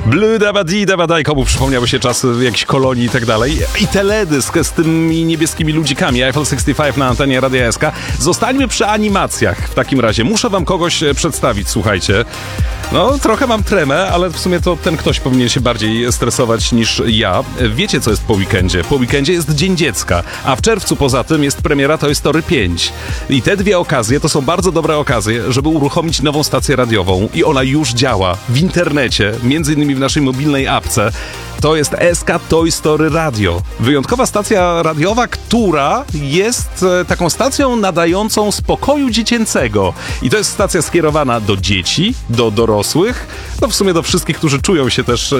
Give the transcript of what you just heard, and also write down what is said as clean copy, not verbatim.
Blue Dabadi Dabadaj, komu przypomniały się czas jakichś kolonii i tak dalej. I teledysk z tymi niebieskimi ludzikami, Eiffel 65 na antenie Radia SK. Zostańmy przy animacjach w takim razie. Muszę wam kogoś przedstawić, słuchajcie. No, trochę mam tremę, ale w sumie to ten ktoś powinien się bardziej stresować niż ja. Wiecie, co jest po weekendzie? Po weekendzie jest Dzień Dziecka, a w czerwcu poza tym jest premiera Toy Story 5. I te dwie okazje to są bardzo dobre okazje, żeby uruchomić nową stację radiową i ona już działa w internecie, między innymi w naszej mobilnej apce. To jest SK Toy Story Radio. Wyjątkowa stacja radiowa, która jest taką stacją nadającą spokoju dziecięcego. I to jest stacja skierowana do dzieci, do dorosłych, no w sumie do wszystkich, którzy czują się też